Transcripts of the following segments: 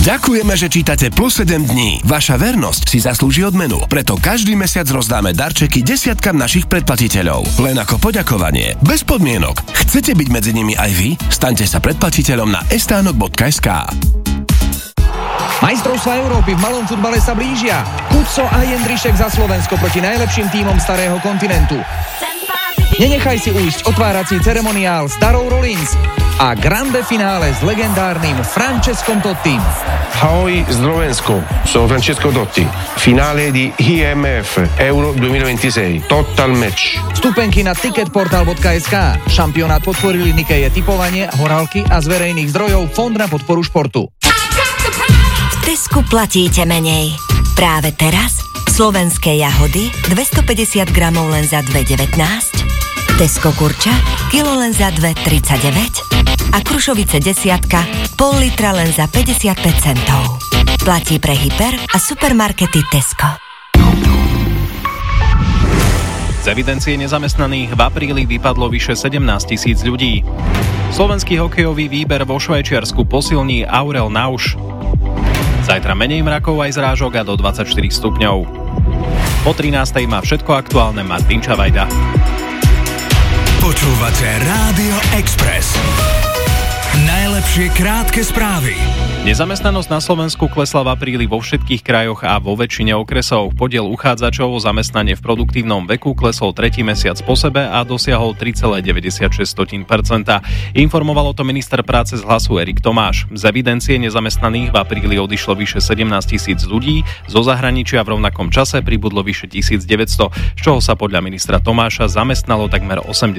Ďakujeme, že čítate Plus 7 dní. Vaša vernosť si zaslúži odmenu. Preto každý mesiac rozdáme darčeky desiatkam našich predplatiteľov. Len ako poďakovanie. Bez podmienok. Chcete byť medzi nimi aj vy? Staňte sa predplatiteľom na estánok.sk. Majstrovstvá Európy v malom futbale sa blížia. Kuco a Jendrišek za Slovensko proti najlepším tímom starého kontinentu. Nenechaj si ujsť otvárací ceremoniál s Darou Rollins a grande finále s legendárnym Francescom Tottim. Ahoj Slovensko, sono Francesco Totti. Finale di IMF Euro 2026. Total match. Vstupenky na ticketportal.sk. Šampionát podporili Nikeje typovanie, horálky a z verejných zdrojov Fond na podporu športu. V Tesku platíte menej. Práve teraz slovenské jahody 250 gramov len za 2,19, Tesco kurča kilo len za 2,39 a Krušovice desiatka pol litra len za 55 centov. Platí pre hyper a supermarkety Tesco. Z evidencie nezamestnaných v apríli vypadlo vyše 17 000 ľudí. Slovenský hokejový výber vo Švajčiarsku posilní Aurel Nauš. Zajtra menej mrakov aj zrážok a do 24 stupňov. Po 13. má všetko aktuálne Martin Čavajda. Počúvate Rádio Express. Najlepšie krátke správy. Nezamestnanosť na Slovensku klesla v apríli vo všetkých krajoch a vo väčšine okresov. Podiel uchádzačov o zamestnanie v produktívnom veku klesol tretí mesiac po sebe a dosiahol 3,96%. Informoval o to minister práce z Hlasu Erik Tomáš. Z evidencie nezamestnaných v apríli odišlo vyše 17 000 ľudí, zo zahraničia v rovnakom čase pribudlo vyše 1900, z čoho sa podľa ministra Tomáša zamestnalo takmer 80%.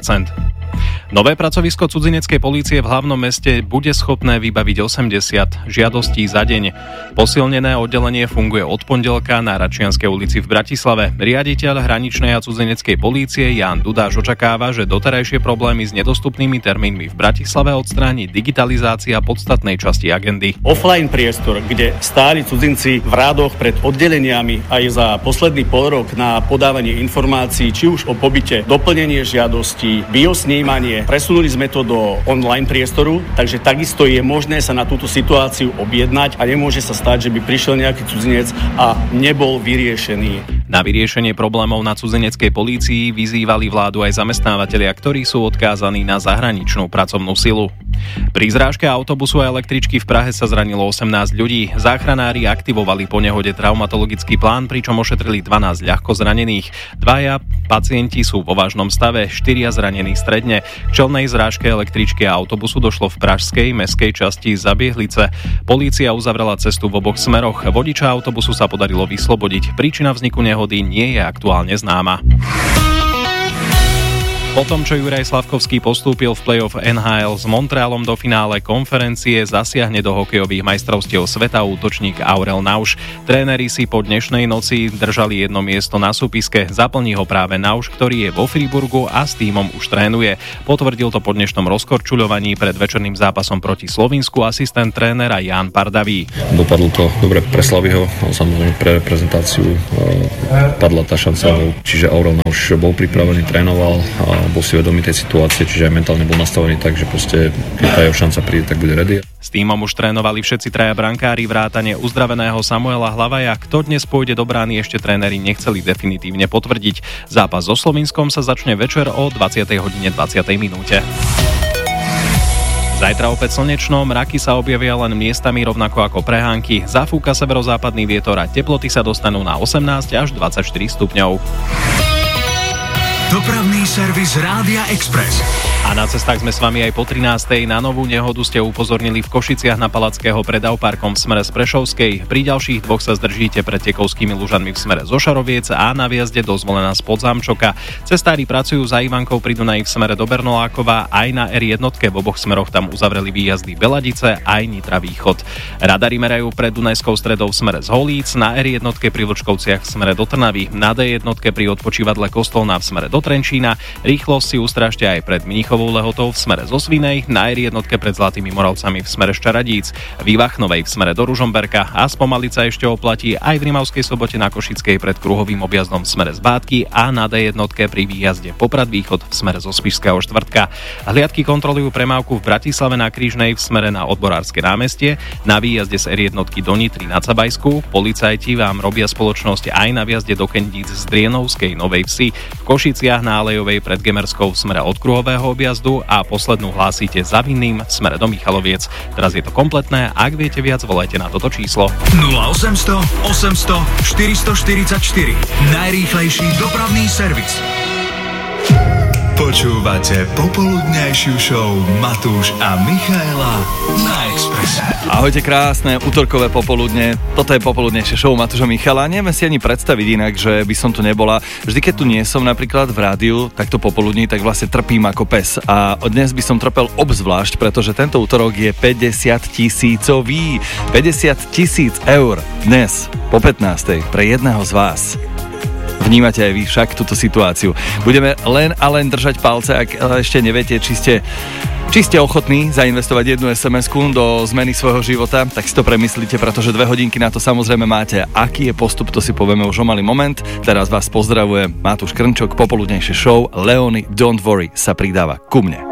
Nové pracovisko cudzineckej polície v hlavnom meste bude schopné vybaviť 80 žiadostí za deň. Posilnené oddelenie funguje od pondelka na Račianskej ulici v Bratislave. Riaditeľ hraničnej a cudzineckej polície Ján Dudáš očakáva, že doterajšie problémy s nedostupnými termínmi v Bratislave odstráni digitalizácia podstatnej časti agendy. Offline priestor, kde stáli cudzinci v rádoch pred oddeleniami aj za posledný polrok na podávanie informácií, či už o pobyte, doplnenie žiadostí, biosnímanie. Presunuli sme to do online priestoru, takže takisto je možné sa na túto situáciu objednať a nemôže sa stať, že by prišiel nejaký cudzinec a nebol vyriešený. Na vyriešenie problémov na cudzineckej polícii vyzývali vládu aj zamestnávateľia, ktorí sú odkázaní na zahraničnú pracovnú silu. Pri zrážke autobusu a električky v Prahe sa zranilo 18 ľudí. Záchranári aktivovali po nehode traumatologický plán, pričom ošetrili 12 ľahko zranených. 2 pacienti sú vo vážnom stave, 4 zranení stredne. K čelnej zrážke električky a autobusu došlo v pražskej mestskej časti Zabiehlice. Polícia uzavrela cestu v oboch smeroch. Vodiča autobusu sa podarilo vyslobodiť. Príčina vzniku nehody nie je aktuálne známa. Po tom, čo Juraj Slavkovský postúpil v play-off NHL s Montrealom do finále konferencie, zasiahne do hokejových majstrovstiev sveta útočník Aurel Nauš. Tréneri si po dnešnej noci držali jedno miesto na súpiske. Zaplní ho práve Nauš, ktorý je vo Friburgu a s tímom už trénuje. Potvrdil to po dnešnom rozkorčuľovaní pred večerným zápasom proti Slovinsku asistent trénera Ján Pardavý. Dopadlo to dobre pre Slaviho, samozrejme pre reprezentáciu padla tá šanca, čiže Aurel Nauš bol pripravený, trénoval a bol si vedomý tej situácie, čiže aj mentálne bol nastavený tak, že proste keď tá jeho šanca príde, tak bude ready. S tímom už trénovali všetci traja brankári vrátane uzdraveného Samuela Hlavaja. Kto dnes pôjde do brány, ešte tréneri nechceli definitívne potvrdiť. Zápas so Slovinskom sa začne večer o 20:20. Zajtra opäť slnečno, mraky sa objavia len miestami rovnako ako prehánky. Zafúka severozápadný vietor a teploty sa dostanú na 18 až 24 stupňov. Dopravný servis Rádia Express. A na cestách sme s vami aj po 13. Na novú nehodu ste upozornili v Košiciach na Palackého predavparkom v smere z Prešovskej. Pri ďalších dvoch sa zdržíte pred Tekovskými lužanmi v smere zo Šaroviec a na výjazde do Zvolena spod Zámčoka. Cestári pracujú za Ivankou pri Dunaji v smere do Bernolákova, aj na R1 v oboch smeroch tam uzavreli výjazdy Beladice aj Nitra Východ. Radari merajú pred Dunajskou stredou v smere z Holíc, na R1 pri Vlčkovciach v smere do Trnavy, na D1 pri odpočívadle Kostolná v smere do Trenčína, rýchlosť si ustrážte aj pred Mníchovou Mníchovou Lehotou v smere zo Svinej, na R1 pred Zlatými Moravcami v smere z Čaradíc, v Ivachnovej v smere do Ružomberka a spomaliť sa ešte oplatí aj v Rimavskej Sobote na Košickej pred kruhovým objazdom v smere z Bátky a na D1 pri výjazde Poprad Východ v smere zo Spišského štvrtka. Hliadky kontrolujú premávku v Bratislave na Krížnej v smere na Odborárske námestie, na výjazde z R1 do Nitry na Cabajsku. Policajti vám robia spoločnosť aj na výjazde do Kendíc z Drienovskej Novej Vsi, v Košiciach na Alejovej pred Gemerskou v smere od kruhového objazdu a poslednú hlásite za Vinným v smere do Michaloviec. Teraz je to kompletné, ak viete viac, volajte na toto číslo 0800 800 444. Najrýchlejší dopravný servis. Počúvate popoludňajšiu show Matúš a Michaela na Expresse. Ahojte, krásne utorkové popoludne. Toto je popoludnejšie show Matúša Michala. Neviem si ani predstaviť inak, že by som tu nebola. Vždy, keď tu nie som napríklad v rádiu, takto popoludní, tak vlastne trpím ako pes. A dnes by som trpel obzvlášť, pretože tento utorok je 50 000-ový. 50 000 eur dnes po 15. pre jedného z vás. Vnímate aj vy však túto situáciu. Budeme len držať palce, ak ešte neviete, či ste ochotní zainvestovať jednu SMS-ku do zmeny svojho života, tak si to premyslite, pretože 2 hodinky na to samozrejme máte. Aký je postup, to si povieme už o malý moment. Teraz vás pozdravuje Matúš Krnčok, popoludnejšie show Leony Don't Worry sa pridáva ku mne.